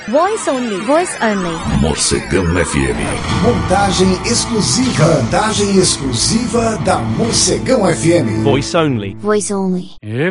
Voice only. Voice only. Morcegão FM. Montagem exclusiva. Montagem exclusiva da Morcegão FM. Voice only. Voice only.